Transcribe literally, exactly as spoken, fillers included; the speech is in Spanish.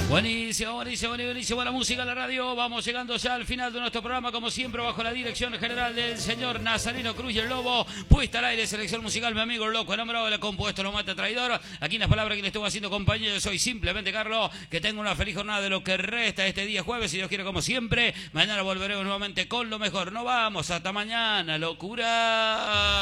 Buenísimo, buenísimo, buenísimo la música, la radio. Vamos llegando ya al final de nuestro programa, como siempre, bajo la dirección general del señor Nazareno Cruz y el Lobo. Puesta al aire, selección musical, mi amigo el loco enamorado del compuesto, lo mata traidor. Aquí en las palabras que le estuvo haciendo compañía, yo soy simplemente Carlos. Que tenga una feliz jornada de lo que resta este día jueves, si Dios quiere, como siempre. Mañana volveremos nuevamente con lo mejor. No vamos, hasta mañana, locura.